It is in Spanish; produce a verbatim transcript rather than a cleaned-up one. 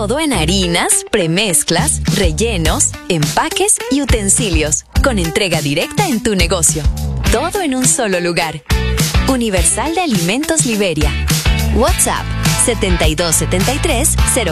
todo en harinas, premezclas, rellenos, empaques y utensilios, con entrega directa en tu negocio. Todo en un solo lugar. Universal de Alimentos Liberia. WhatsApp setenta y dos setenta y tres cero